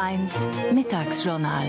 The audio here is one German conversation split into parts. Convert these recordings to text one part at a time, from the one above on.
1 Mittagsjournal.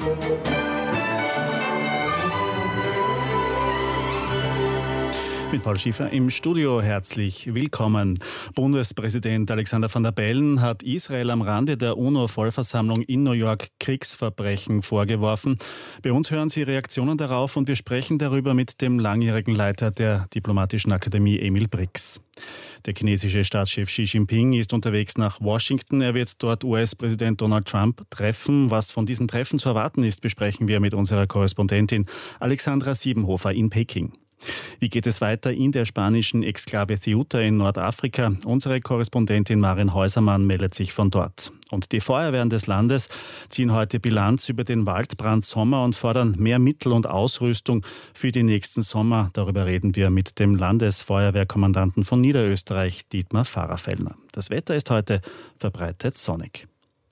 Mit Paul Schiffer im Studio herzlich willkommen. Bundespräsident Alexander Van der Bellen hat Israel am Rande der UNO-Vollversammlung in New York Kriegsverbrechen vorgeworfen. Bei uns hören Sie Reaktionen darauf und wir sprechen darüber mit dem langjährigen Leiter der Diplomatischen Akademie Emil Brix. Der chinesische Staatschef Xi Jinping ist unterwegs nach Washington. Er wird dort US-Präsident Donald Trump treffen. Was von diesem Treffen zu erwarten ist, besprechen wir mit unserer Korrespondentin Alexandra Siebenhofer in Peking. Wie geht es weiter in der spanischen Exklave Ceuta in Nordafrika? Unsere Korrespondentin Marin Häusermann meldet sich von dort. Und die Feuerwehren des Landes ziehen heute Bilanz über den Waldbrand-Sommer und fordern mehr Mittel und Ausrüstung für die nächsten Sommer. Darüber reden wir mit dem Landesfeuerwehrkommandanten von Niederösterreich, Dietmar Pfarrer-Fellner. Das Wetter ist heute verbreitet sonnig.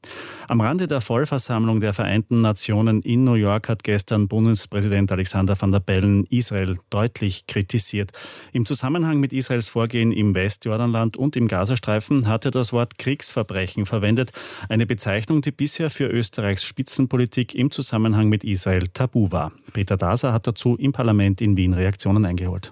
Am Rande der Vollversammlung der Vereinten Nationen in New York hat gestern Bundespräsident Alexander Van der Bellen Israel deutlich kritisiert. Im Zusammenhang mit Israels Vorgehen im Westjordanland und im Gazastreifen hat er das Wort Kriegsverbrechen verwendet, eine Bezeichnung, die bisher für Österreichs Spitzenpolitik im Zusammenhang mit Israel tabu war. Peter Daser hat dazu im Parlament in Wien Reaktionen eingeholt.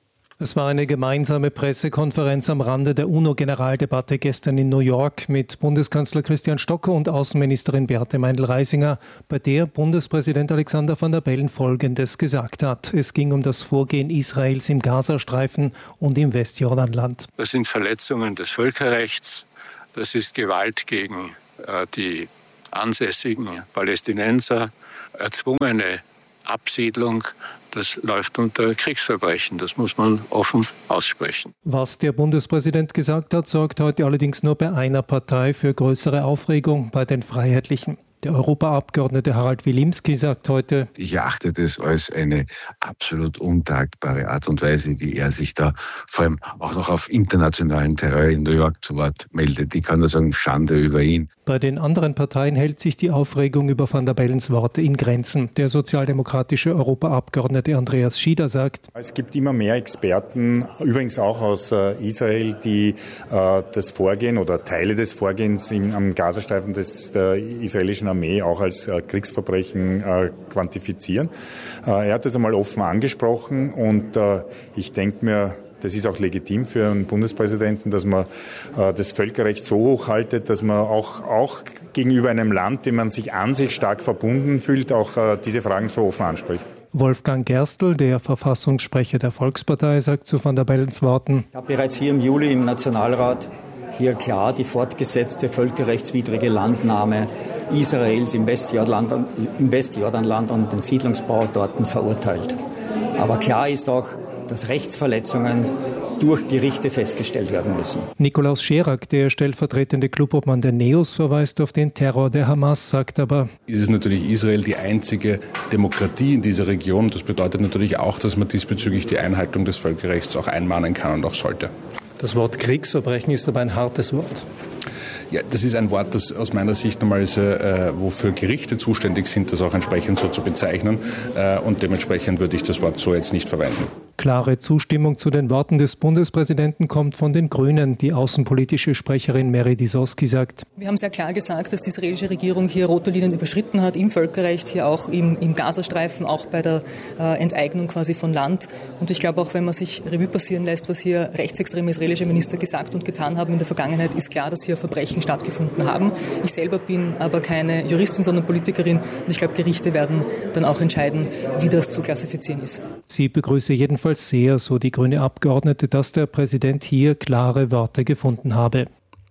Es war eine gemeinsame Pressekonferenz am Rande der UNO-Generaldebatte gestern in New York mit Bundeskanzler Christian Stocker und Außenministerin Beate Meindl-Reisinger, bei der Bundespräsident Alexander Van der Bellen Folgendes gesagt hat. Es ging um das Vorgehen Israels im Gazastreifen und im Westjordanland. Das sind Verletzungen des Völkerrechts, das ist Gewalt gegen die ansässigen Palästinenser, erzwungene Absiedlung. Das läuft unter Kriegsverbrechen. Das muss man offen aussprechen. Was der Bundespräsident gesagt hat, sorgt heute allerdings nur bei einer Partei für größere Aufregung, bei den Freiheitlichen. Der Europaabgeordnete Harald Wilimski sagt heute: Ich erachte das als eine absolut untaktbare Art und Weise, wie er sich da vor allem auch noch auf internationalen Terrain in New York zu Wort meldet. Ich kann nur sagen, Schande über ihn. Bei den anderen Parteien hält sich die Aufregung über Van der Bellens Worte in Grenzen. Der sozialdemokratische Europaabgeordnete Andreas Schieder sagt: Es gibt immer mehr Experten, übrigens auch aus Israel, die das Vorgehen oder Teile des Vorgehens am Gazastreifen der israelischen Armee auch als Kriegsverbrechen quantifizieren. Er hat das einmal offen angesprochen und ich denke mir, das ist auch legitim für einen Bundespräsidenten, dass man das Völkerrecht so hochhaltet, dass man auch gegenüber einem Land, dem man sich an sich stark verbunden fühlt, auch diese Fragen so offen anspricht. Wolfgang Gerstl, der Verfassungssprecher der Volkspartei, sagt zu Van der Bellens Worten: Ich habe bereits hier im Juli im Nationalrat hier klar die fortgesetzte völkerrechtswidrige Landnahme Israels im Westjordanland und den Siedlungsbau dort verurteilt. Aber klar ist auch, dass Rechtsverletzungen durch Gerichte festgestellt werden müssen. Nikolaus Scherak, der stellvertretende Clubobmann der NEOS, verweist auf den Terror der Hamas, sagt aber: Es ist natürlich Israel die einzige Demokratie in dieser Region. Das bedeutet natürlich auch, dass man diesbezüglich die Einhaltung des Völkerrechts auch einmahnen kann und auch sollte. Das Wort Kriegsverbrechen ist aber ein hartes Wort. Ja, das ist ein Wort, das aus meiner Sicht normalerweise, wofür Gerichte zuständig sind, das auch entsprechend so zu bezeichnen. Und dementsprechend würde ich das Wort so jetzt nicht verwenden. Klare Zustimmung zu den Worten des Bundespräsidenten kommt von den Grünen. Die außenpolitische Sprecherin Mary Disoski sagt: Wir haben sehr klar gesagt, dass die israelische Regierung hier rote Linien überschritten hat im Völkerrecht, hier auch im Gazastreifen, auch bei der Enteignung quasi von Land. Und ich glaube auch, wenn man sich Revue passieren lässt, was hier rechtsextreme israelische Minister gesagt und getan haben in der Vergangenheit, ist klar, dass hier Verbrechen stattgefunden haben. Ich selber bin aber keine Juristin, sondern Politikerin. Und ich glaube, Gerichte werden dann auch entscheiden, wie das zu klassifizieren ist. Sie begrüße jedenfalls sehr, so die grüne Abgeordnete, dass der Präsident hier klare Worte gefunden habe.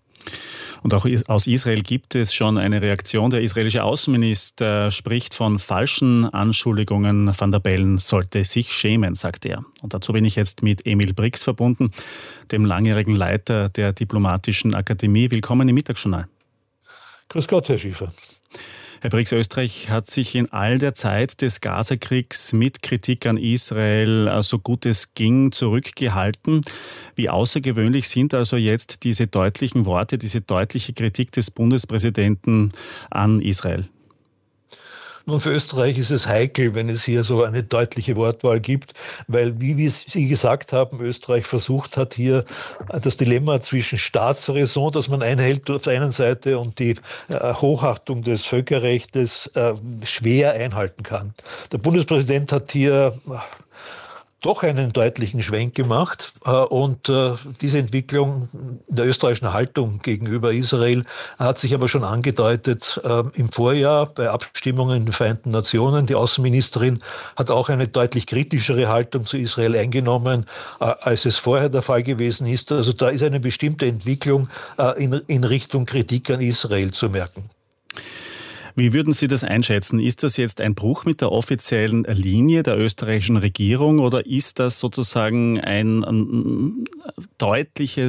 Und auch aus Israel gibt es schon eine Reaktion. Der israelische Außenminister spricht von falschen Anschuldigungen. Van der Bellen sollte sich schämen, sagt er. Und dazu bin ich jetzt mit Emil Brix verbunden, dem langjährigen Leiter der Diplomatischen Akademie. Willkommen im Mittagsjournal. Grüß Gott, Herr Schiffer. Herr Brix, Österreich hat sich in all der Zeit des Gazakriegs mit Kritik an Israel, so gut es ging, zurückgehalten. Wie außergewöhnlich sind also jetzt diese deutlichen Worte, diese deutliche Kritik des Bundespräsidenten an Israel? Nun, für Österreich ist es heikel, wenn es hier so eine deutliche Wortwahl gibt, weil, wie Sie gesagt haben, Österreich versucht hat, hier das Dilemma zwischen Staatsräson, das man einhält auf der einen Seite, und die Hochachtung des Völkerrechts schwer einhalten kann. Der Bundespräsident hat hier doch einen deutlichen Schwenk gemacht und diese Entwicklung der österreichischen Haltung gegenüber Israel hat sich aber schon angedeutet im Vorjahr bei Abstimmungen in den Vereinten Nationen. Die Außenministerin hat auch eine deutlich kritischere Haltung zu Israel eingenommen, als es vorher der Fall gewesen ist. Also da ist eine bestimmte Entwicklung in Richtung Kritik an Israel zu merken. Wie würden Sie das einschätzen? Ist das jetzt ein Bruch mit der offiziellen Linie der österreichischen Regierung oder ist das sozusagen eine deutliche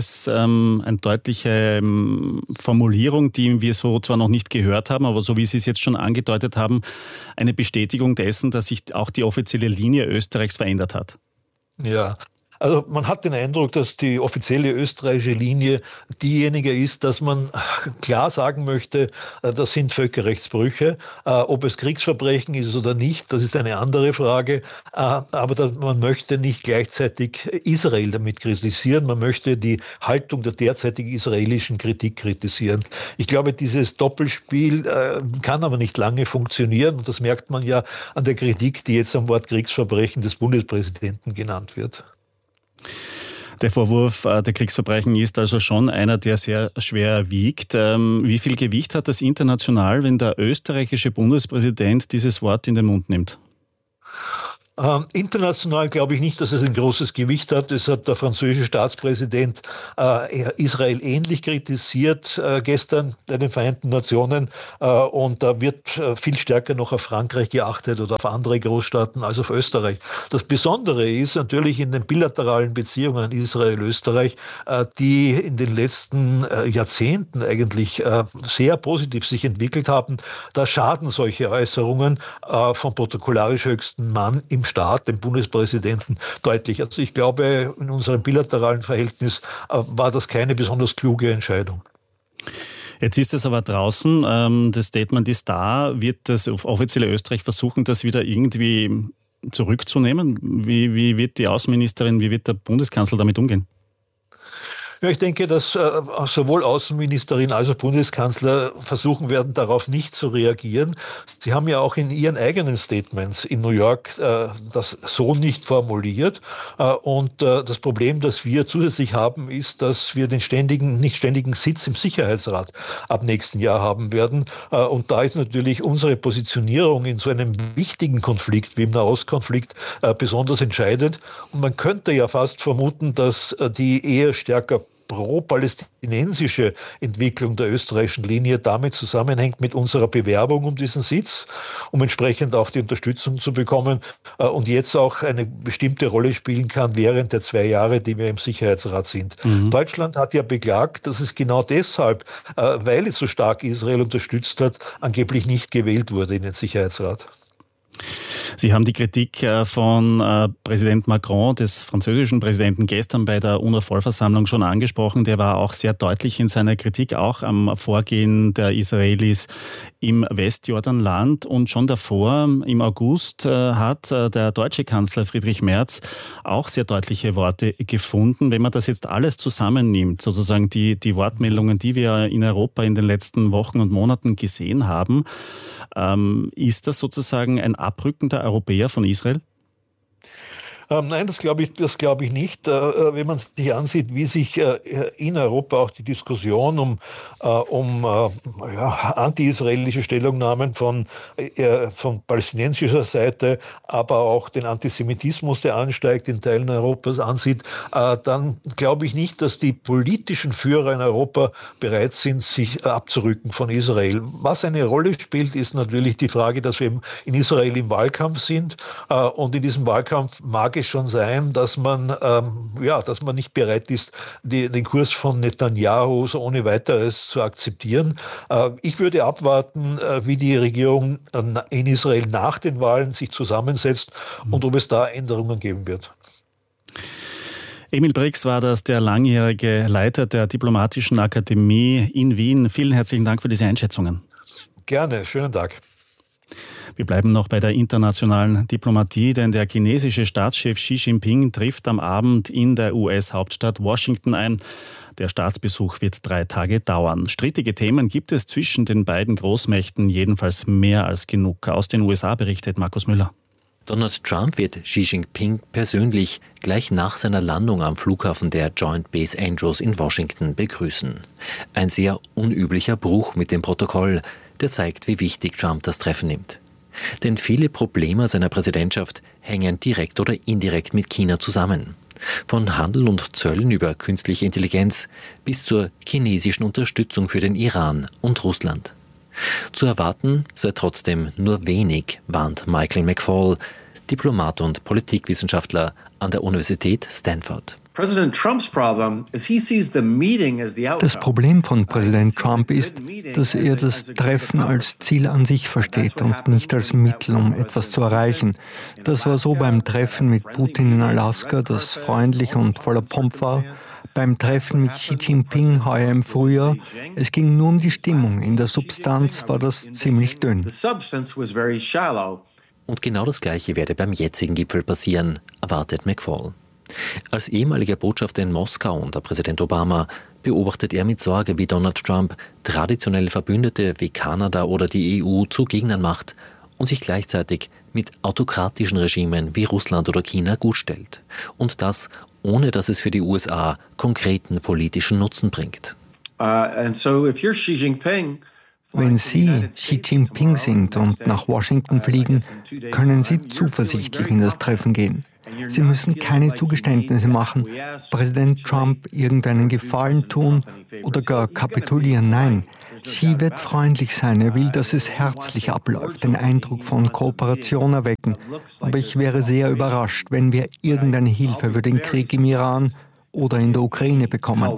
Formulierung, die wir so zwar noch nicht gehört haben, aber so wie Sie es jetzt schon angedeutet haben, eine Bestätigung dessen, dass sich auch die offizielle Linie Österreichs verändert hat? Ja. Also man hat den Eindruck, dass die offizielle österreichische Linie diejenige ist, dass man klar sagen möchte, das sind Völkerrechtsbrüche. Ob es Kriegsverbrechen ist oder nicht, das ist eine andere Frage. Aber man möchte nicht gleichzeitig Israel damit kritisieren. Man möchte die Haltung der derzeitigen israelischen Kritik kritisieren. Ich glaube, dieses Doppelspiel kann aber nicht lange funktionieren. Und das merkt man ja an der Kritik, die jetzt am Wort Kriegsverbrechen des Bundespräsidenten genannt wird. Der Vorwurf der Kriegsverbrechen ist also schon einer, der sehr schwer wiegt. Wie viel Gewicht hat das international, wenn der österreichische Bundespräsident dieses Wort in den Mund nimmt? International glaube ich nicht, dass es ein großes Gewicht hat. Es hat der französische Staatspräsident Israel ähnlich kritisiert gestern bei den Vereinten Nationen. Und da wird viel stärker noch auf Frankreich geachtet oder auf andere Großstaaten als auf Österreich. Das Besondere ist natürlich in den bilateralen Beziehungen Israel-Österreich, die in den letzten Jahrzehnten eigentlich sehr positiv sich entwickelt haben. Da schaden solche Äußerungen vom protokollarisch höchsten Mann im Staat, dem Bundespräsidenten, deutlich. Also ich glaube, in unserem bilateralen Verhältnis war das keine besonders kluge Entscheidung. Jetzt ist es aber draußen, das Statement ist da. Wird das offizielle Österreich versuchen, das wieder irgendwie zurückzunehmen? Wie wird die Außenministerin, wie wird der Bundeskanzler damit umgehen? Ja, ich denke, dass sowohl Außenministerin als auch Bundeskanzler versuchen werden, darauf nicht zu reagieren. Sie haben ja auch in ihren eigenen Statements in New York das so nicht formuliert. Und das Problem, das wir zusätzlich haben, ist, dass wir den nicht ständigen Sitz im Sicherheitsrat ab nächsten Jahr haben werden. Und da ist natürlich unsere Positionierung in so einem wichtigen Konflikt wie im Nahostkonflikt besonders entscheidend. Und man könnte ja fast vermuten, dass die eher stärker pro-palästinensische Entwicklung der österreichischen Linie damit zusammenhängt mit unserer Bewerbung um diesen Sitz, um entsprechend auch die Unterstützung zu bekommen und jetzt auch eine bestimmte Rolle spielen kann während der 2 Jahre, die wir im Sicherheitsrat sind. Deutschland hat ja beklagt, dass es genau deshalb, weil es so stark Israel unterstützt hat, angeblich nicht gewählt wurde in den Sicherheitsrat. Sie haben die Kritik von Präsident Macron, des französischen Präsidenten, gestern bei der UNO-Vollversammlung schon angesprochen. Der war auch sehr deutlich in seiner Kritik, auch am Vorgehen der Israelis im Westjordanland. Und schon davor, im August, hat der deutsche Kanzler Friedrich Merz auch sehr deutliche Worte gefunden. Wenn man das jetzt alles zusammennimmt, sozusagen die Wortmeldungen, die wir in Europa in den letzten Wochen und Monaten gesehen haben, ist das sozusagen ein Abrücken der Europäer von Israel? Nein, das glaube ich nicht. Wenn man sich ansieht, wie sich in Europa auch die Diskussion um anti-israelische Stellungnahmen von palästinensischer Seite, aber auch den Antisemitismus, der ansteigt in Teilen Europas, ansieht, dann glaube ich nicht, dass die politischen Führer in Europa bereit sind, sich abzurücken von Israel. Was eine Rolle spielt, ist natürlich die Frage, dass wir in Israel im Wahlkampf sind und in diesem Wahlkampf mag es schon sein, dass man nicht bereit ist, den Kurs von Netanyahu so ohne weiteres zu akzeptieren. Ich würde abwarten, wie die Regierung in Israel nach den Wahlen sich zusammensetzt und ob es da Änderungen geben wird. Emil Brix war das, der langjährige Leiter der Diplomatischen Akademie in Wien. Vielen herzlichen Dank für diese Einschätzungen. Gerne, schönen Tag. Wir bleiben noch bei der internationalen Diplomatie, denn der chinesische Staatschef Xi Jinping trifft am Abend in der US-Hauptstadt Washington ein. Der Staatsbesuch wird 3 Tage dauern. Strittige Themen gibt es zwischen den beiden Großmächten jedenfalls mehr als genug. Aus den USA berichtet Markus Müller. Donald Trump wird Xi Jinping persönlich gleich nach seiner Landung am Flughafen der Joint Base Andrews in Washington begrüßen. Ein sehr unüblicher Bruch mit dem Protokoll, der zeigt, wie wichtig Trump das Treffen nimmt. Denn viele Probleme seiner Präsidentschaft hängen direkt oder indirekt mit China zusammen. Von Handel und Zöllen über künstliche Intelligenz bis zur chinesischen Unterstützung für den Iran und Russland. Zu erwarten sei trotzdem nur wenig, warnt Michael McFaul, Diplomat und Politikwissenschaftler an der Universität Stanford. Das Problem von Präsident Trump ist, dass er das Treffen als Ziel an sich versteht und nicht als Mittel, um etwas zu erreichen. Das war so beim Treffen mit Putin in Alaska, das freundlich und voller Pomp war. Beim Treffen mit Xi Jinping heuer im Frühjahr, es ging nur um die Stimmung. In der Substanz war das ziemlich dünn. Und genau das Gleiche werde beim jetzigen Gipfel passieren, erwartet McFaul. Als ehemaliger Botschafter in Moskau unter Präsident Obama beobachtet er mit Sorge, wie Donald Trump traditionelle Verbündete wie Kanada oder die EU zu Gegnern macht und sich gleichzeitig mit autokratischen Regimen wie Russland oder China gutstellt. Und das, ohne dass es für die USA konkreten politischen Nutzen bringt. Wenn Sie Xi Jinping sind und nach Washington fliegen, können Sie zuversichtlich in das Treffen gehen. Sie müssen keine Zugeständnisse machen, Präsident Trump irgendeinen Gefallen tun oder gar kapitulieren. Nein, Xi wird freundlich sein. Er will, dass es herzlich abläuft, den Eindruck von Kooperation erwecken. Aber ich wäre sehr überrascht, wenn wir irgendeine Hilfe für den Krieg im Iran oder in der Ukraine bekommen.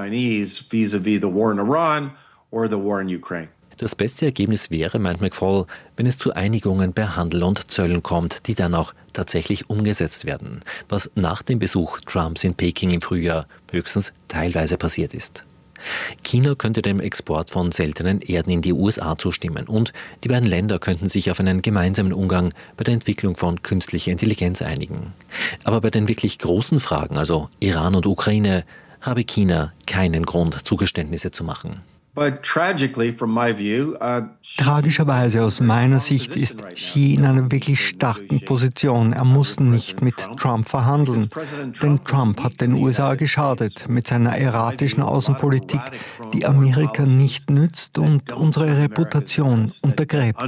Das beste Ergebnis wäre, meint McFaul, wenn es zu Einigungen bei Handel und Zöllen kommt, die dann auch tatsächlich umgesetzt werden, was nach dem Besuch Trumps in Peking im Frühjahr höchstens teilweise passiert ist. China könnte dem Export von seltenen Erden in die USA zustimmen und die beiden Länder könnten sich auf einen gemeinsamen Umgang bei der Entwicklung von künstlicher Intelligenz einigen. Aber bei den wirklich großen Fragen, also Iran und Ukraine, habe China keinen Grund, Zugeständnisse zu machen. Tragischerweise aus meiner Sicht ist Xi in einer wirklich starken Position. Er muss nicht mit Trump verhandeln, denn Trump hat den USA geschadet mit seiner erratischen Außenpolitik, die Amerika nicht nützt und unsere Reputation untergräbt,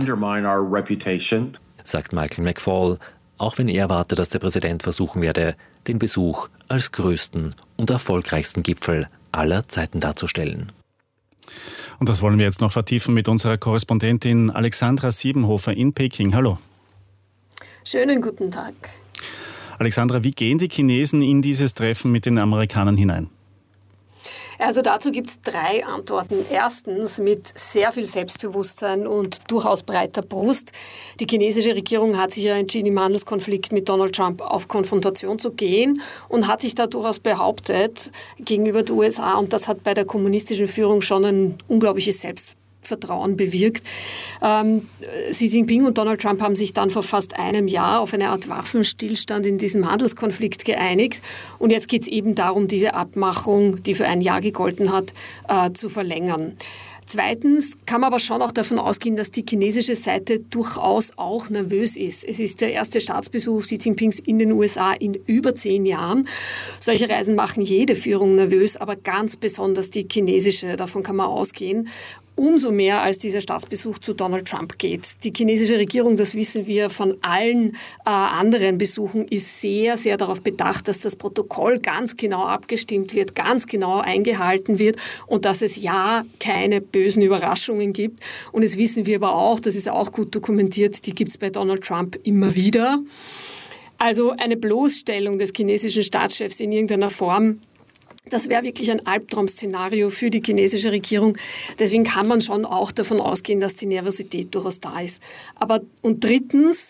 sagt Michael McFaul, auch wenn er erwartet, dass der Präsident versuchen werde, den Besuch als größten und erfolgreichsten Gipfel aller Zeiten darzustellen. Und das wollen wir jetzt noch vertiefen mit unserer Korrespondentin Alexandra Siebenhofer in Peking. Hallo. Schönen guten Tag. Alexandra, wie gehen die Chinesen in dieses Treffen mit den Amerikanern hinein? Also dazu gibt es 3 Antworten. Erstens mit sehr viel Selbstbewusstsein und durchaus breiter Brust. Die chinesische Regierung hat sich ja entschieden, im Handelskonflikt mit Donald Trump auf Konfrontation zu gehen und hat sich da durchaus behauptet gegenüber den USA. Und das hat bei der kommunistischen Führung schon ein unglaubliches Selbstvertrauen bewirkt. Xi Jinping und Donald Trump haben sich dann vor fast einem Jahr auf eine Art Waffenstillstand in diesem Handelskonflikt geeinigt. Und jetzt geht es eben darum, diese Abmachung, die für ein Jahr gegolten hat, zu verlängern. Zweitens kann man aber schon auch davon ausgehen, dass die chinesische Seite durchaus auch nervös ist. Es ist der erste Staatsbesuch Xi Jinpings in den USA in über 10 Jahren. Solche Reisen machen jede Führung nervös, aber ganz besonders die chinesische, davon kann man ausgehen. Umso mehr, als dieser Staatsbesuch zu Donald Trump geht. Die chinesische Regierung, das wissen wir von allen anderen Besuchen, ist sehr, sehr darauf bedacht, dass das Protokoll ganz genau abgestimmt wird, ganz genau eingehalten wird und dass es ja keine bösen Überraschungen gibt. Und das wissen wir aber auch, das ist auch gut dokumentiert, die gibt es bei Donald Trump immer wieder. Also eine Bloßstellung des chinesischen Staatschefs in irgendeiner Form, das wäre wirklich ein Albtraum-Szenario für die chinesische Regierung. Deswegen kann man schon auch davon ausgehen, dass die Nervosität durchaus da ist. Und drittens,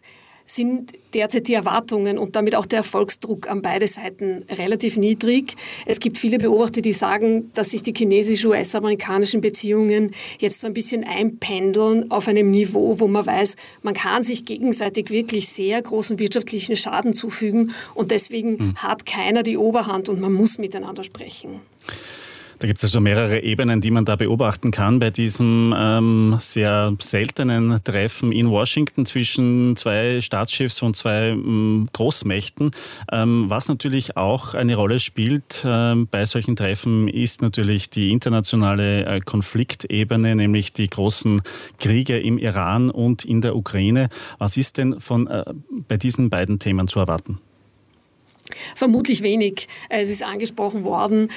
sind derzeit die Erwartungen und damit auch der Erfolgsdruck an beide Seiten relativ niedrig. Es gibt viele Beobachter, die sagen, dass sich die chinesisch-US-amerikanischen Beziehungen jetzt so ein bisschen einpendeln auf einem Niveau, wo man weiß, man kann sich gegenseitig wirklich sehr großen wirtschaftlichen Schaden zufügen und deswegen hat keiner die Oberhand und man muss miteinander sprechen. Da gibt es also mehrere Ebenen, die man da beobachten kann bei diesem sehr seltenen Treffen in Washington zwischen zwei Staatschefs und zwei Großmächten. Was natürlich auch eine Rolle spielt bei solchen Treffen, ist natürlich die internationale Konfliktebene, nämlich die großen Kriege im Iran und in der Ukraine. Was ist denn bei diesen beiden Themen zu erwarten? Vermutlich wenig. Es ist angesprochen worden.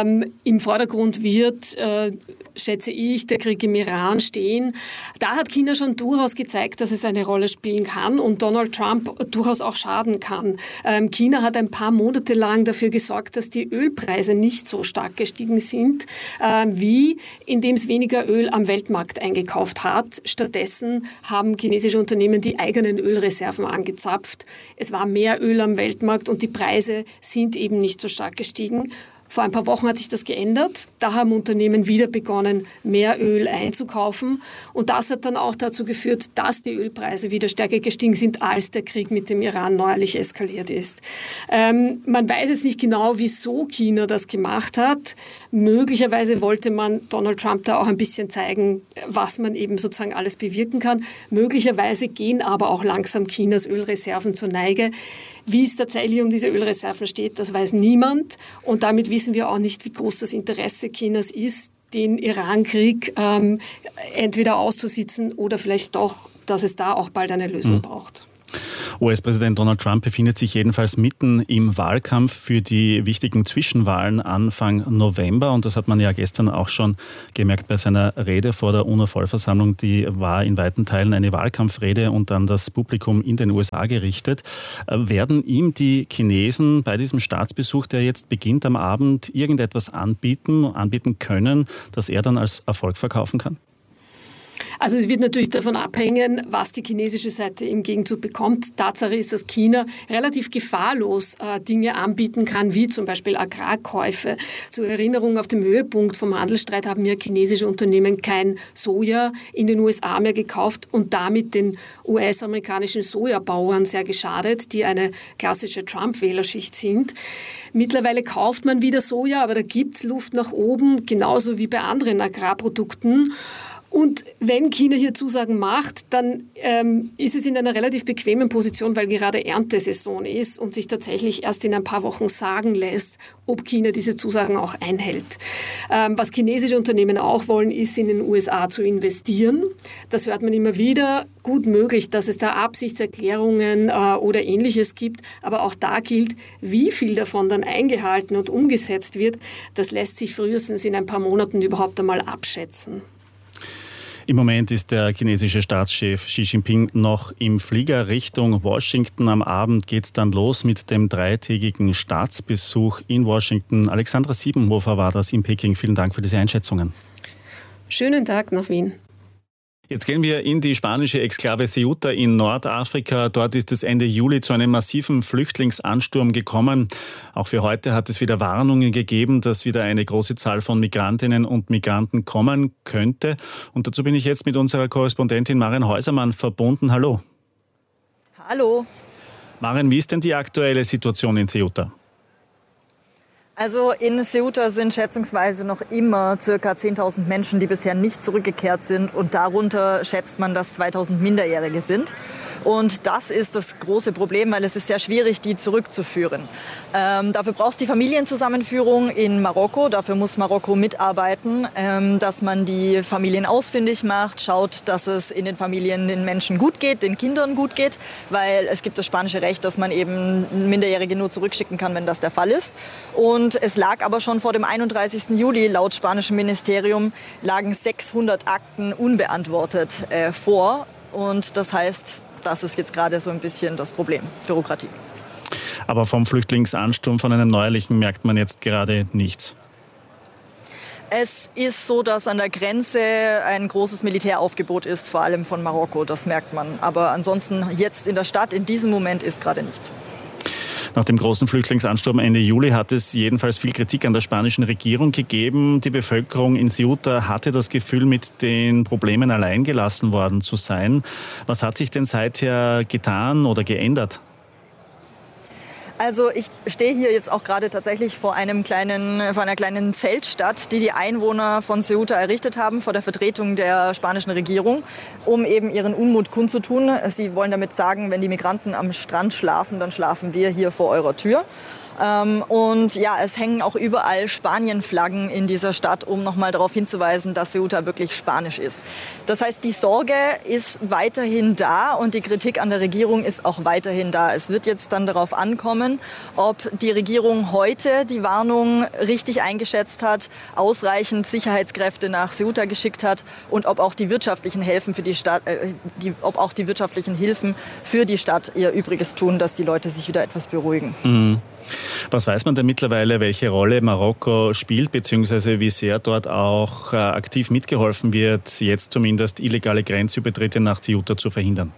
Im Vordergrund wird, schätze ich, der Krieg im Iran stehen. Da hat China schon durchaus gezeigt, dass es eine Rolle spielen kann und Donald Trump durchaus auch schaden kann. China hat ein paar Monate lang dafür gesorgt, dass die Ölpreise nicht so stark gestiegen sind, wie indem es weniger Öl am Weltmarkt eingekauft hat. Stattdessen haben chinesische Unternehmen die eigenen Ölreserven angezapft. Es war mehr Öl am Weltmarkt und die Preise sind eben nicht so stark gestiegen. Vor ein paar Wochen hat sich das geändert. Da haben Unternehmen wieder begonnen, mehr Öl einzukaufen. Und das hat dann auch dazu geführt, dass die Ölpreise wieder stärker gestiegen sind, als der Krieg mit dem Iran neuerlich eskaliert ist. Man weiß jetzt nicht genau, wieso China das gemacht hat. Möglicherweise wollte man Donald Trump da auch ein bisschen zeigen, was man eben sozusagen alles bewirken kann. Möglicherweise gehen aber auch langsam Chinas Ölreserven zur Neige. Wie es tatsächlich um diese Ölreserven steht, das weiß niemand. Und damit wissen wir auch nicht, wie groß das Interesse Chinas ist, den Iran-Krieg entweder auszusitzen oder vielleicht doch, dass es da auch bald eine Lösung braucht. US-Präsident Donald Trump befindet sich jedenfalls mitten im Wahlkampf für die wichtigen Zwischenwahlen Anfang November. Und das hat man ja gestern auch schon gemerkt bei seiner Rede vor der UNO-Vollversammlung. Die war in weiten Teilen eine Wahlkampfrede und an das Publikum in den USA gerichtet. Werden ihm die Chinesen bei diesem Staatsbesuch, der jetzt beginnt am Abend, irgendetwas anbieten können, das er dann als Erfolg verkaufen kann? Also es wird natürlich davon abhängen, was die chinesische Seite im Gegenzug bekommt. Tatsache ist, dass China relativ gefahrlos Dinge anbieten kann, wie zum Beispiel Agrarkäufe. Zur Erinnerung, auf dem Höhepunkt vom Handelsstreit haben ja chinesische Unternehmen kein Soja in den USA mehr gekauft und damit den US-amerikanischen Sojabauern sehr geschadet, die eine klassische Trump-Wählerschicht sind. Mittlerweile kauft man wieder Soja, aber da gibt es Luft nach oben, genauso wie bei anderen Agrarprodukten. Und wenn China hier Zusagen macht, dann ist es in einer relativ bequemen Position, weil gerade Erntesaison ist und sich tatsächlich erst in ein paar Wochen sagen lässt, ob China diese Zusagen auch einhält. Was chinesische Unternehmen auch wollen, ist in den USA zu investieren. Das hört man immer wieder. Gut möglich, dass es da Absichtserklärungen oder Ähnliches gibt. Aber auch da gilt, wie viel davon dann eingehalten und umgesetzt wird, das lässt sich frühestens in ein paar Monaten überhaupt einmal abschätzen. Im Moment ist der chinesische Staatschef Xi Jinping noch im Flieger Richtung Washington. Am Abend geht es dann los mit dem 3-tägigen Staatsbesuch in Washington. Alexandra Siebenhofer war das in Peking. Vielen Dank für diese Einschätzungen. Schönen Tag nach Wien. Jetzt gehen wir in die spanische Exklave Ceuta in Nordafrika. Dort ist es Ende Juli zu einem massiven Flüchtlingsansturm gekommen. Auch für heute hat es wieder Warnungen gegeben, dass wieder eine große Zahl von Migrantinnen und Migranten kommen könnte. Und dazu bin ich jetzt mit unserer Korrespondentin Maren Häusermann verbunden. Hallo. Hallo. Maren, wie ist denn die aktuelle Situation in Ceuta? Also in Ceuta sind schätzungsweise noch immer ca. 10.000 Menschen, die bisher nicht zurückgekehrt sind. Und darunter schätzt man, dass 2.000 Minderjährige sind. Und das ist das große Problem, weil es ist sehr schwierig, die zurückzuführen. Dafür braucht es die Familienzusammenführung in Marokko. Dafür muss Marokko mitarbeiten, dass man die Familien ausfindig macht, schaut, dass es in den Familien den Menschen gut geht, den Kindern gut geht. Weil es gibt das spanische Recht, dass man eben Minderjährige nur zurückschicken kann, wenn das der Fall ist. Und es lag aber schon vor dem 31. Juli, laut spanischem Ministerium, lagen 600 Akten unbeantwortet vor. Und das heißt, das ist jetzt gerade so ein bisschen das Problem, Bürokratie. Aber vom Flüchtlingsansturm, von einem neuerlichen, merkt man jetzt gerade nichts. Es ist so, dass an der Grenze ein großes Militäraufgebot ist, vor allem von Marokko, das merkt man. Aber ansonsten jetzt in der Stadt, in diesem Moment ist gerade nichts. Nach dem großen Flüchtlingsansturm Ende Juli hat es jedenfalls viel Kritik an der spanischen Regierung gegeben. Die Bevölkerung in Ceuta hatte das Gefühl, mit den Problemen allein gelassen worden zu sein. Was hat sich denn seither getan oder geändert? Also ich stehe hier jetzt auch gerade tatsächlich vor einer kleinen Zeltstadt, die Einwohner von Ceuta errichtet haben, vor der Vertretung der spanischen Regierung, um eben ihren Unmut kundzutun. Sie wollen damit sagen, wenn die Migranten am Strand schlafen, dann schlafen wir hier vor eurer Tür. Und ja, es hängen auch überall Spanien-Flaggen in dieser Stadt, um nochmal darauf hinzuweisen, dass Ceuta wirklich spanisch ist. Das heißt, die Sorge ist weiterhin da und die Kritik an der Regierung ist auch weiterhin da. Es wird jetzt dann darauf ankommen, ob die Regierung heute die Warnung richtig eingeschätzt hat, ausreichend Sicherheitskräfte nach Ceuta geschickt hat und ob auch die wirtschaftlichen Hilfen für die Stadt, ihr Übriges tun, dass die Leute sich wieder etwas beruhigen. Mhm. Was weiß man denn mittlerweile, welche Rolle Marokko spielt, beziehungsweise wie sehr dort auch aktiv mitgeholfen wird, jetzt zumindest illegale Grenzübertritte nach Ceuta zu verhindern?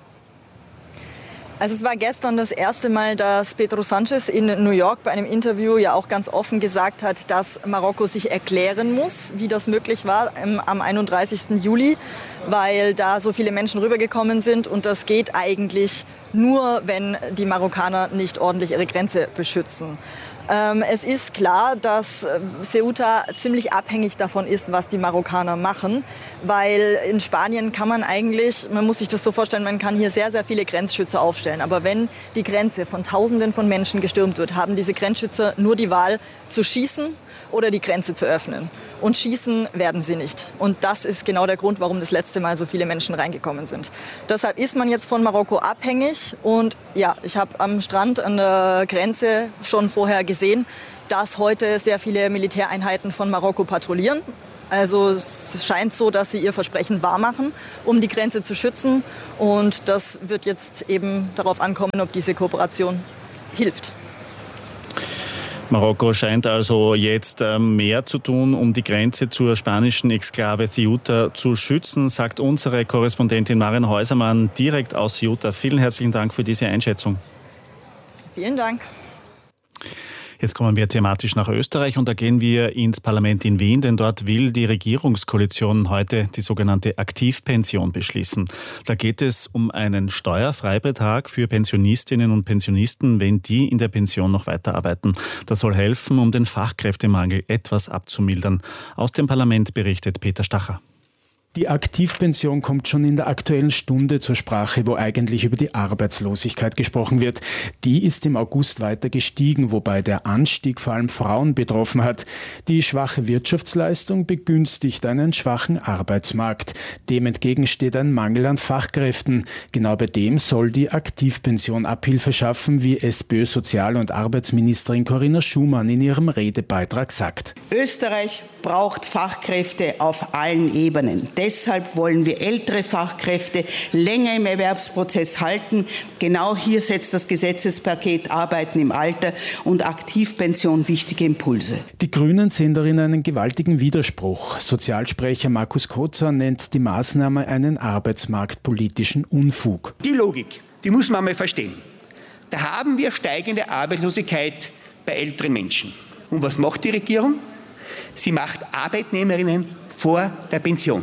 Also es war gestern das erste Mal, dass Pedro Sánchez in New York bei einem Interview ja auch ganz offen gesagt hat, dass Marokko sich erklären muss, wie das möglich war am 31. Juli, weil da so viele Menschen rübergekommen sind. Und das geht eigentlich nur, wenn die Marokkaner nicht ordentlich ihre Grenze beschützen. Es ist klar, dass Ceuta ziemlich abhängig davon ist, was die Marokkaner machen, weil in Spanien kann man muss sich das so vorstellen, man kann hier sehr, sehr viele Grenzschützer aufstellen. Aber wenn die Grenze von Tausenden von Menschen gestürmt wird, haben diese Grenzschützer nur die Wahl zu schießen oder die Grenze zu öffnen. Und schießen werden sie nicht. Und das ist genau der Grund, warum das letzte Mal so viele Menschen reingekommen sind. Deshalb ist man jetzt von Marokko abhängig. Und ja, ich habe am Strand an der Grenze schon vorher gesehen, dass heute sehr viele Militäreinheiten von Marokko patrouillieren. Also es scheint so, dass sie ihr Versprechen wahrmachen, um die Grenze zu schützen. Und das wird jetzt eben darauf ankommen, ob diese Kooperation hilft. Marokko scheint also jetzt mehr zu tun, um die Grenze zur spanischen Exklave Ceuta zu schützen, sagt unsere Korrespondentin Maren Häusermann direkt aus Ceuta. Vielen herzlichen Dank für diese Einschätzung. Vielen Dank. Jetzt kommen wir thematisch nach Österreich und da gehen wir ins Parlament in Wien, denn dort will die Regierungskoalition heute die sogenannte Aktivpension beschließen. Da geht es um einen Steuerfreibetrag für Pensionistinnen und Pensionisten, wenn die in der Pension noch weiterarbeiten. Das soll helfen, um den Fachkräftemangel etwas abzumildern. Aus dem Parlament berichtet Peter Stacher. Die Aktivpension kommt schon in der Aktuellen Stunde zur Sprache, wo eigentlich über die Arbeitslosigkeit gesprochen wird. Die ist im August weiter gestiegen, wobei der Anstieg vor allem Frauen betroffen hat. Die schwache Wirtschaftsleistung begünstigt einen schwachen Arbeitsmarkt. Dem entgegen steht ein Mangel an Fachkräften. Genau bei dem soll die Aktivpension Abhilfe schaffen, wie SPÖ-Sozial- und Arbeitsministerin Corinna Schumann in ihrem Redebeitrag sagt. Österreich braucht Fachkräfte auf allen Ebenen. Deshalb wollen wir ältere Fachkräfte länger im Erwerbsprozess halten. Genau hier setzt das Gesetzespaket Arbeiten im Alter und Aktivpension wichtige Impulse. Die Grünen sehen darin einen gewaltigen Widerspruch. Sozialsprecher Markus Kozer nennt die Maßnahme einen arbeitsmarktpolitischen Unfug. Die Logik, die muss man einmal verstehen. Da haben wir steigende Arbeitslosigkeit bei älteren Menschen. Und was macht die Regierung? Sie macht Arbeitnehmerinnen vor der Pension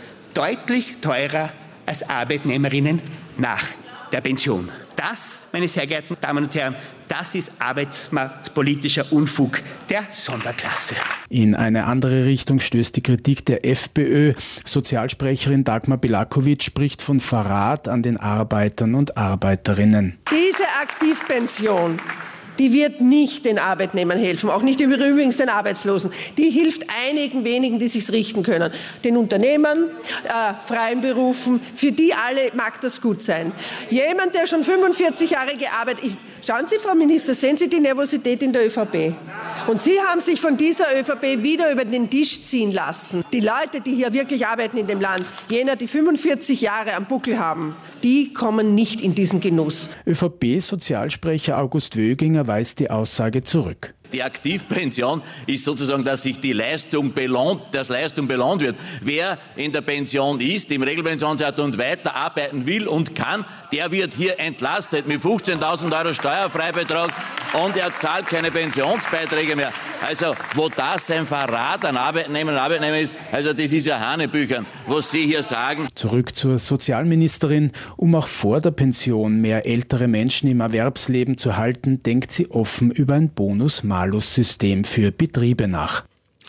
deutlich teurer als Arbeitnehmerinnen nach der Pension. Das, meine sehr geehrten Damen und Herren, das ist arbeitsmarktpolitischer Unfug der Sonderklasse. In eine andere Richtung stößt die Kritik der FPÖ. Sozialsprecherin Dagmar Belakovic spricht von Verrat an den Arbeitern und Arbeiterinnen. Diese Aktivpension, die wird nicht den Arbeitnehmern helfen, auch nicht übrigens den Arbeitslosen. Die hilft einigen wenigen, die sich's richten können. Den Unternehmern, freien Berufen, für die alle mag das gut sein. Jemand, der schon 45 Jahre gearbeitet hat, schauen Sie, Frau Minister, sehen Sie die Nervosität in der ÖVP? Und Sie haben sich von dieser ÖVP wieder über den Tisch ziehen lassen. Die Leute, die hier wirklich arbeiten in dem Land, jener, die 45 Jahre am Buckel haben, die kommen nicht in diesen Genuss. ÖVP-Sozialsprecher August Wöginger weist die Aussage zurück. Die Aktivpension ist sozusagen, dass sich die Leistung belohnt wird. Wer in der Pension ist, im Regelpensionsalter und weiter arbeiten will und kann, der wird hier entlastet mit 15.000 € Steuerfreibetrag und er zahlt keine Pensionsbeiträge mehr. Also, wo das ein Verrat an Arbeitnehmerinnen und Arbeitnehmern ist, also das ist ja Hanebüchern, was Sie hier sagen. Zurück zur Sozialministerin. Um auch vor der Pension mehr ältere Menschen im Erwerbsleben zu halten, denkt sie offen über ein Bonus-Malus-System für Betriebe nach.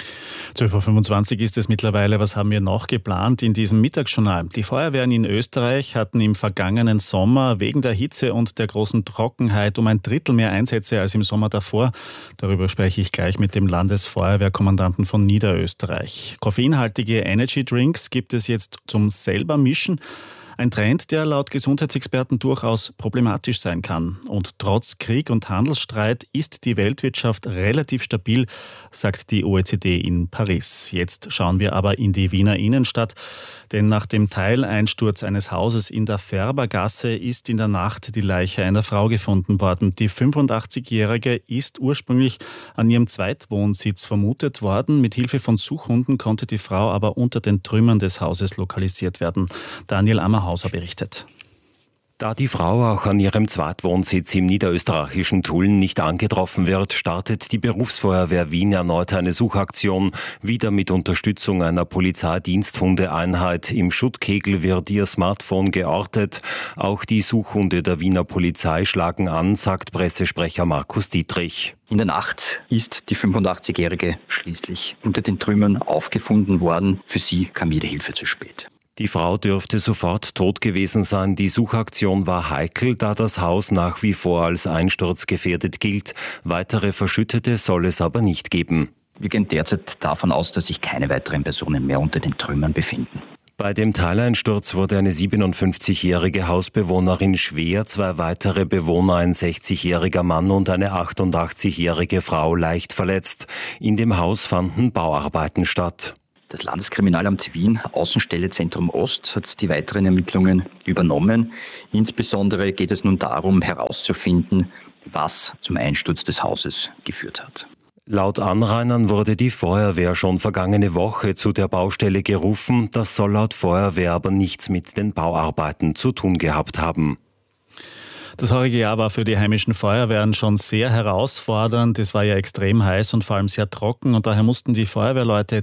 12.25 Uhr ist es mittlerweile. Was haben wir noch geplant in diesem Mittagsjournal? Die Feuerwehren in Österreich hatten im vergangenen Sommer wegen der Hitze und der großen Trockenheit um 1/3 mehr Einsätze als im Sommer davor. Darüber spreche ich gleich mit dem Landesfeuerwehrkommandanten von Niederösterreich. Koffeinhaltige Energy Drinks gibt es jetzt zum selber mischen. Ein Trend, der laut Gesundheitsexperten durchaus problematisch sein kann. Und trotz Krieg und Handelsstreit ist die Weltwirtschaft relativ stabil, sagt die OECD in Paris. Jetzt schauen wir aber in die Wiener Innenstadt, denn nach dem Teileinsturz eines Hauses in der Färbergasse ist in der Nacht die Leiche einer Frau gefunden worden. Die 85-Jährige ist ursprünglich an ihrem Zweitwohnsitz vermutet worden. Mit Hilfe von Suchhunden konnte die Frau aber unter den Trümmern des Hauses lokalisiert werden. Daniel Ammerhauser berichtet. Da die Frau auch an ihrem Zweitwohnsitz im niederösterreichischen Tulln nicht angetroffen wird, startet die Berufsfeuerwehr Wien erneut eine Suchaktion. Wieder mit Unterstützung einer Polizeidiensthundeeinheit. Im Schuttkegel wird ihr Smartphone geortet. Auch die Suchhunde der Wiener Polizei schlagen an, sagt Pressesprecher Markus Dietrich. In der Nacht ist die 85-Jährige schließlich unter den Trümmern aufgefunden worden. Für sie kam jede Hilfe zu spät. Die Frau dürfte sofort tot gewesen sein. Die Suchaktion war heikel, da das Haus nach wie vor als einsturzgefährdet gilt. Weitere Verschüttete soll es aber nicht geben. Wir gehen derzeit davon aus, dass sich keine weiteren Personen mehr unter den Trümmern befinden. Bei dem Teileinsturz wurde eine 57-jährige Hausbewohnerin schwer, 2 weitere Bewohner, ein 60-jähriger Mann und eine 88-jährige Frau leicht verletzt. In dem Haus fanden Bauarbeiten statt. Das Landeskriminalamt Wien, Außenstelle Zentrum Ost, hat die weiteren Ermittlungen übernommen. Insbesondere geht es nun darum, herauszufinden, was zum Einsturz des Hauses geführt hat. Laut Anrainern wurde die Feuerwehr schon vergangene Woche zu der Baustelle gerufen. Das soll laut Feuerwehr aber nichts mit den Bauarbeiten zu tun gehabt haben. Das heurige Jahr war für die heimischen Feuerwehren schon sehr herausfordernd. Es war ja extrem heiß und vor allem sehr trocken und daher mussten die Feuerwehrleute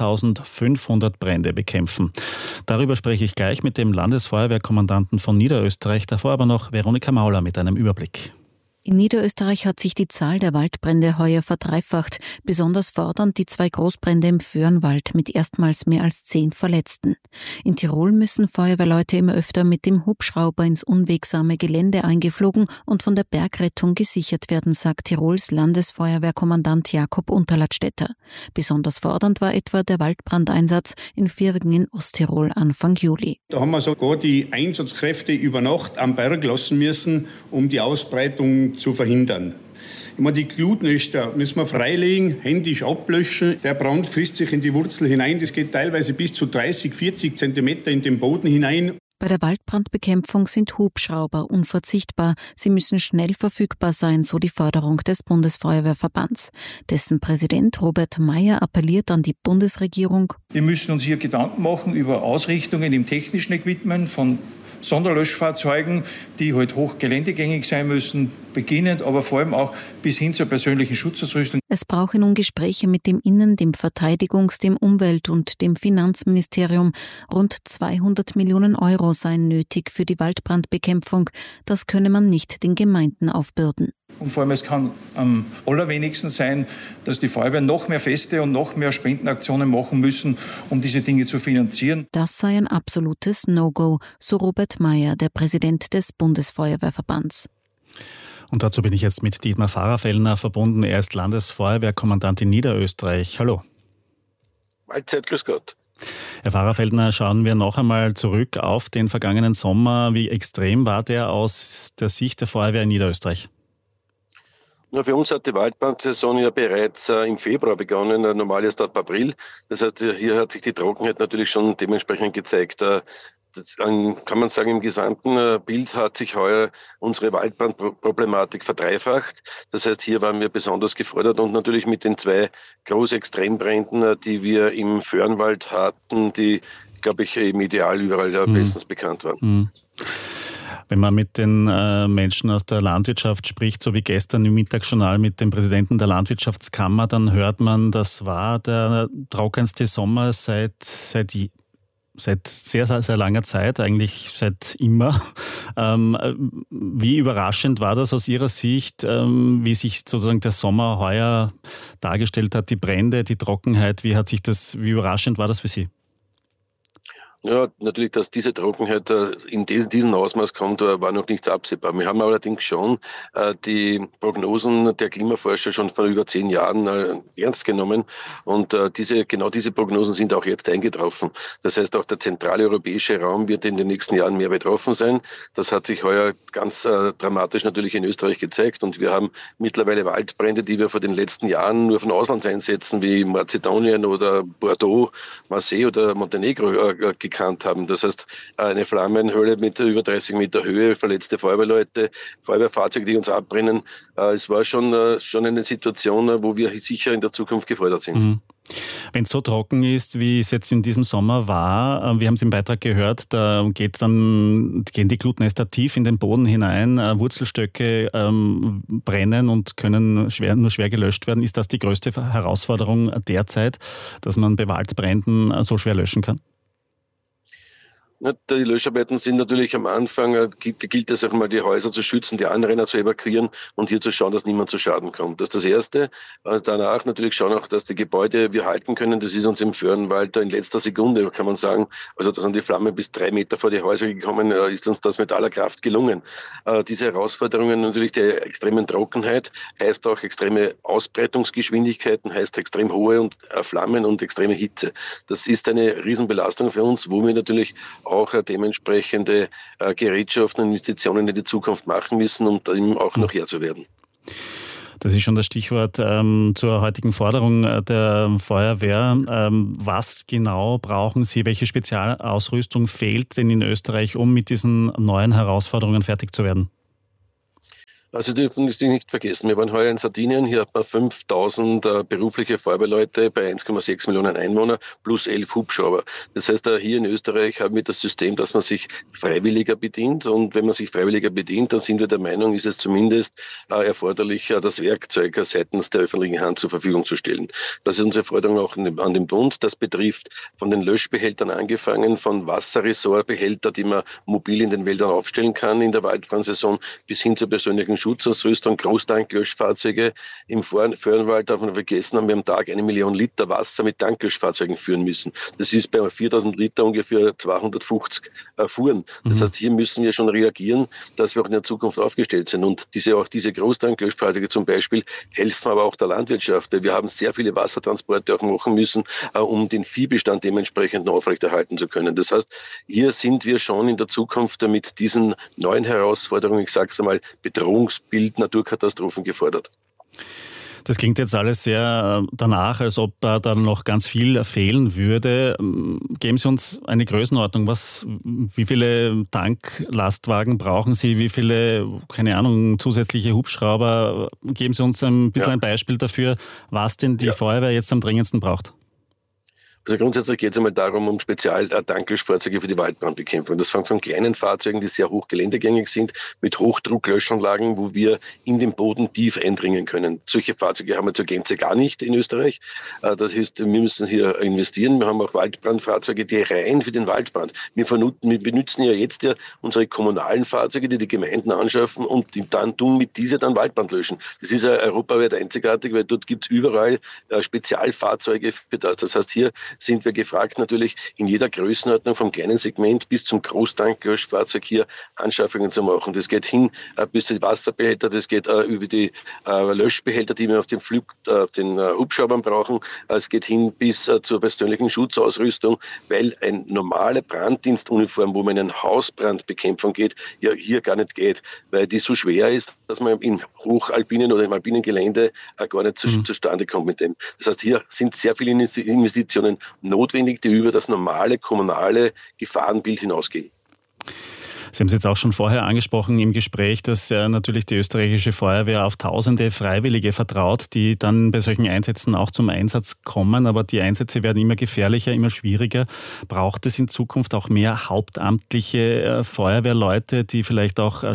3.500 Brände bekämpfen. Darüber spreche ich gleich mit dem Landesfeuerwehrkommandanten von Niederösterreich. Davor aber noch Veronika Mauler mit einem Überblick. In Niederösterreich hat sich die Zahl der Waldbrände heuer verdreifacht. Besonders fordernd die 2 Großbrände im Föhrenwald mit erstmals mehr als 10 Verletzten. In Tirol müssen Feuerwehrleute immer öfter mit dem Hubschrauber ins unwegsame Gelände eingeflogen und von der Bergrettung gesichert werden, sagt Tirols Landesfeuerwehrkommandant Jakob Unterladstätter. Besonders fordernd war etwa der Waldbrandeinsatz in Virgen in Osttirol Anfang Juli. Da haben wir sogar die Einsatzkräfte über Nacht am Berg lassen müssen, um die Ausbreitung zu verhindern. Die Glutnester müssen wir freilegen, händisch ablöschen. Der Brand frisst sich in die Wurzel hinein. Das geht teilweise bis zu 30, 40 Zentimeter in den Boden hinein. Bei der Waldbrandbekämpfung sind Hubschrauber unverzichtbar. Sie müssen schnell verfügbar sein, so die Forderung des Bundesfeuerwehrverbands. Dessen Präsident Robert Mayer appelliert an die Bundesregierung. Wir müssen uns hier Gedanken machen über Ausrichtungen im technischen Equipment von Sonderlöschfahrzeugen, die halt hochgeländegängig sein müssen, beginnend, aber vor allem auch bis hin zur persönlichen Schutzausrüstung. Es brauche nun Gespräche mit dem Innen-, dem Verteidigungs-, dem Umwelt- und dem Finanzministerium. Rund 200 Millionen Euro seien nötig für die Waldbrandbekämpfung. Das könne man nicht den Gemeinden aufbürden. Und vor allem, es kann am allerwenigsten sein, dass die Feuerwehren noch mehr Feste und noch mehr Spendenaktionen machen müssen, um diese Dinge zu finanzieren. Das sei ein absolutes No-Go, so Robert Mayer, der Präsident des Bundesfeuerwehrverbands. Und dazu bin ich jetzt mit Dietmar Pfarrer-Fellner verbunden. Er ist Landesfeuerwehrkommandant in Niederösterreich. Hallo. Mahlzeit, grüß Gott. Herr Pfarrer-Fellner, schauen wir noch einmal zurück auf den vergangenen Sommer. Wie extrem war der aus der Sicht der Feuerwehr in Niederösterreich? Ja, für uns hat die Waldbrandsaison ja bereits im Februar begonnen, normal erst ab April. Das heißt, hier hat sich die Trockenheit natürlich schon dementsprechend gezeigt. Kann man sagen, im gesamten Bild hat sich heuer unsere Waldbrandproblematik verdreifacht. Das heißt, hier waren wir besonders gefordert und natürlich mit den 2 Großextrembränden, die wir im Föhrenwald hatten, die, glaube ich, medial überall bestens bekannt waren. Wenn man mit den Menschen aus der Landwirtschaft spricht, so wie gestern im Mittagsjournal mit dem Präsidenten der Landwirtschaftskammer, dann hört man, das war der trockenste Sommer seit sehr, sehr, sehr langer Zeit, eigentlich seit immer. Wie überraschend war das aus Ihrer Sicht, wie sich sozusagen der Sommer heuer dargestellt hat, die Brände, die Trockenheit, wie überraschend war das für Sie? Ja, natürlich, dass diese Trockenheit in diesem Ausmaß kommt, war noch nicht absehbar. Wir haben allerdings schon die Prognosen der Klimaforscher schon vor über 10 Jahren ernst genommen und genau diese Prognosen sind auch jetzt eingetroffen. Das heißt, auch der zentrale europäische Raum wird in den nächsten Jahren mehr betroffen sein. Das hat sich heuer ganz dramatisch natürlich in Österreich gezeigt und wir haben mittlerweile Waldbrände, die wir vor den letzten Jahren nur von Auslandseinsätzen wie Mazedonien oder Bordeaux, Marseille oder Montenegro gekannt haben. Das heißt, eine Flammenhöhle mit über 30 Meter Höhe, verletzte Feuerwehrleute, Feuerwehrfahrzeuge, die uns abbrennen. Es war schon eine Situation, wo wir sicher in der Zukunft gefordert sind. Wenn es so trocken ist, wie es jetzt in diesem Sommer war, wir haben es im Beitrag gehört, da gehen die Glutnester tief in den Boden hinein, Wurzelstöcke brennen und können nur schwer gelöscht werden. Ist das die größte Herausforderung derzeit, dass man bei Waldbränden so schwer löschen kann? Die Löscharbeiten sind natürlich am Anfang, gilt es auch mal, die Häuser zu schützen, die Anrainer zu evakuieren und hier zu schauen, dass niemand zu Schaden kommt. Das ist das Erste. Danach natürlich schauen auch, dass die Gebäude wir halten können. Das ist uns im Föhrenwald in letzter Sekunde, kann man sagen. Also da sind die Flammen bis 3 Meter vor die Häuser gekommen, ist uns das mit aller Kraft gelungen. Diese Herausforderungen natürlich der extremen Trockenheit heißt auch extreme Ausbreitungsgeschwindigkeiten, heißt extrem hohe Flammen und extreme Hitze. Das ist eine Riesenbelastung für uns, wo wir natürlich auch dementsprechende Gerätschaften und Investitionen in die Zukunft machen müssen, um dem auch noch Herr zu werden. Das ist schon das Stichwort zur heutigen Forderung der Feuerwehr. Was genau brauchen Sie? Welche Spezialausrüstung fehlt denn in Österreich, um mit diesen neuen Herausforderungen fertig zu werden? Also dürfen Sie nicht vergessen, wir waren heuer in Sardinien, hier hat man 5.000 berufliche Feuerwehrleute bei 1,6 Millionen Einwohner plus 11 Hubschrauber. Das heißt, hier in Österreich haben wir das System, dass man sich freiwilliger bedient und wenn man sich freiwilliger bedient, dann sind wir der Meinung, ist es zumindest erforderlich, das Werkzeug seitens der öffentlichen Hand zur Verfügung zu stellen. Das ist unsere Forderung auch an den Bund. Das betrifft von den Löschbehältern angefangen, von Wasserressortbehältern, die man mobil in den Wäldern aufstellen kann in der Waldbrandsaison, bis hin zur persönlichen Schutzausrüstung, Großtanklöschfahrzeuge. Im Föhrenwald, darf man vergessen, haben wir am Tag 1 Million Liter Wasser mit Tanklöschfahrzeugen führen müssen. Das ist bei 4.000 Liter ungefähr 250 Fuhren. Das heißt, hier müssen wir schon reagieren, dass wir auch in der Zukunft aufgestellt sind. Und diese Großtanklöschfahrzeuge zum Beispiel helfen aber auch der Landwirtschaft. Wir haben sehr viele Wassertransporte auch machen müssen, um den Viehbestand dementsprechend noch aufrechterhalten zu können. Das heißt, hier sind wir schon in der Zukunft mit diesen neuen Herausforderungen, ich sage es einmal, Bedrohungsbild, Naturkatastrophen gefordert. Das klingt jetzt alles sehr danach, als ob da dann noch ganz viel fehlen würde. Geben Sie uns eine Größenordnung. Wie viele Tanklastwagen brauchen Sie? Wie viele, keine Ahnung, zusätzliche Hubschrauber? Geben Sie uns ein bisschen ein Beispiel dafür, was denn die Feuerwehr jetzt am dringendsten braucht. Also grundsätzlich geht es einmal darum, um Spezial-Tanklöschfahrzeuge für die Waldbrandbekämpfung. Das fängt von kleinen Fahrzeugen, die sehr hoch geländegängig sind, mit Hochdrucklöschanlagen, wo wir in den Boden tief eindringen können. Solche Fahrzeuge haben wir zur Gänze gar nicht in Österreich. Das heißt, wir müssen hier investieren. Wir haben auch Waldbrandfahrzeuge, die rein für den Waldbrand. Wir benutzen ja jetzt unsere kommunalen Fahrzeuge, die die Gemeinden anschaffen und die dann tun mit dieser dann Waldbrand löschen. Das ist ja europaweit einzigartig, weil dort gibt es überall Spezialfahrzeuge für das. Das heißt, hier sind wir gefragt, natürlich in jeder Größenordnung vom kleinen Segment bis zum Großtanklöschfahrzeug hier Anschaffungen zu machen. Das geht hin bis zu den Wasserbehälter, das geht über die Löschbehälter, die wir auf den Hubschraubern brauchen. Es geht hin bis zur persönlichen Schutzausrüstung, weil eine normale Branddienstuniform, wo man in Hausbrandbekämpfung geht, ja hier gar nicht geht, weil die so schwer ist, dass man im hochalpinen oder im alpinen Gelände gar nicht zustande kommt mit dem. Das heißt, hier sind sehr viele Investitionen notwendig, die über das normale kommunale Gefahrenbild hinausgehen. Sie haben es jetzt auch schon vorher angesprochen im Gespräch, dass natürlich die österreichische Feuerwehr auf tausende Freiwillige vertraut, die dann bei solchen Einsätzen auch zum Einsatz kommen. Aber die Einsätze werden immer gefährlicher, immer schwieriger. Braucht es in Zukunft auch mehr hauptamtliche Feuerwehrleute, die vielleicht auch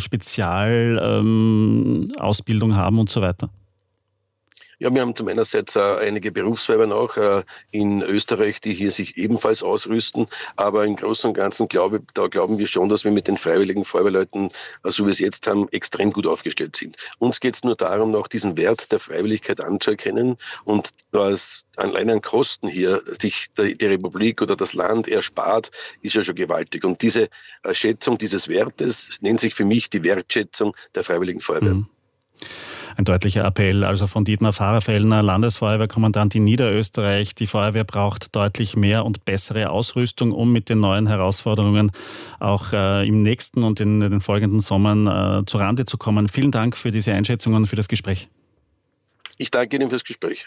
Spezialausbildung haben und so weiter? Ja, wir haben zum einerseits einige Berufsfeuerwehren auch in Österreich, die hier sich ebenfalls ausrüsten. Aber im Großen und Ganzen glauben wir schon, dass wir mit den freiwilligen Feuerwehrleuten, so wie wir es jetzt haben, extrem gut aufgestellt sind. Uns geht es nur darum, noch diesen Wert der Freiwilligkeit anzuerkennen und was allein an Kosten hier sich die Republik oder das Land erspart, ist ja schon gewaltig. Und diese Schätzung dieses Wertes nennt sich für mich die Wertschätzung der freiwilligen Feuerwehr. Ein deutlicher Appell also von Dietmar Pfarrer-Fellner, Landesfeuerwehrkommandant in Niederösterreich. Die Feuerwehr braucht deutlich mehr und bessere Ausrüstung, um mit den neuen Herausforderungen auch im nächsten und in den folgenden Sommern zu Rande zu kommen. Vielen Dank für diese Einschätzungen und für das Gespräch. Ich danke Ihnen fürs Gespräch.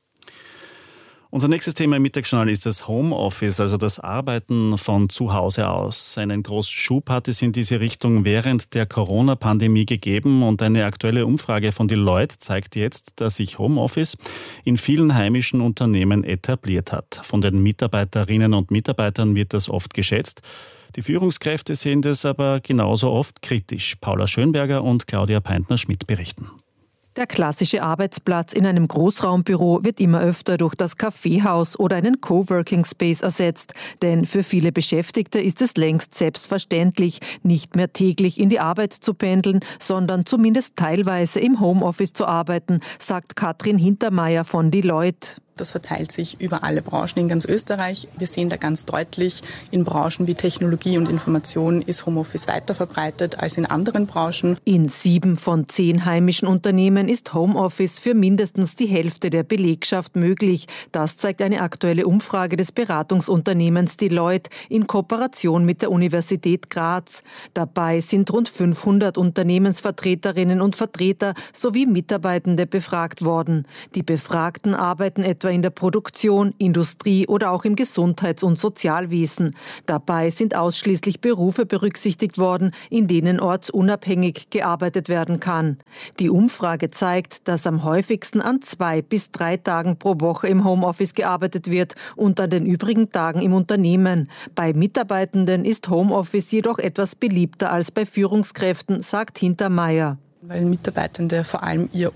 Unser nächstes Thema im Mittagsjournal ist das Homeoffice, also das Arbeiten von zu Hause aus. Einen großen Schub hat es in diese Richtung während der Corona-Pandemie gegeben und eine aktuelle Umfrage von Deloitte zeigt jetzt, dass sich Homeoffice in vielen heimischen Unternehmen etabliert hat. Von den Mitarbeiterinnen und Mitarbeitern wird das oft geschätzt. Die Führungskräfte sehen das aber genauso oft kritisch. Paula Schönberger und Claudia Peintner-Schmidt berichten. Der klassische Arbeitsplatz in einem Großraumbüro wird immer öfter durch das Kaffeehaus oder einen Coworking Space ersetzt. Denn für viele Beschäftigte ist es längst selbstverständlich, nicht mehr täglich in die Arbeit zu pendeln, sondern zumindest teilweise im Homeoffice zu arbeiten, sagt Katrin Hintermeier von Deloitte. Das verteilt sich über alle Branchen in ganz Österreich. Wir sehen da ganz deutlich, in Branchen wie Technologie und Information ist Homeoffice weiter verbreitet als in anderen Branchen. In 7 von 10 heimischen Unternehmen ist Homeoffice für mindestens die Hälfte der Belegschaft möglich. Das zeigt eine aktuelle Umfrage des Beratungsunternehmens Deloitte in Kooperation mit der Universität Graz. Dabei sind rund 500 Unternehmensvertreterinnen und Vertreter sowie Mitarbeitende befragt worden. Die Befragten arbeiten etwa in der Produktion, Industrie oder auch im Gesundheits- und Sozialwesen. Dabei sind ausschließlich Berufe berücksichtigt worden, in denen ortsunabhängig gearbeitet werden kann. Die Umfrage zeigt, dass am häufigsten an 2 bis 3 Tagen pro Woche im Homeoffice gearbeitet wird und an den übrigen Tagen im Unternehmen. Bei Mitarbeitenden ist Homeoffice jedoch etwas beliebter als bei Führungskräften, sagt Hintermeier. Weil Mitarbeitende vor allem ihr